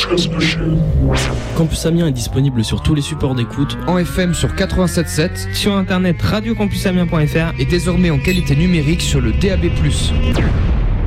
Campus Amiens est disponible sur tous les supports d'écoute, en FM sur 87.7, sur internet radiocampusamiens.fr et désormais en qualité numérique sur le DAB+.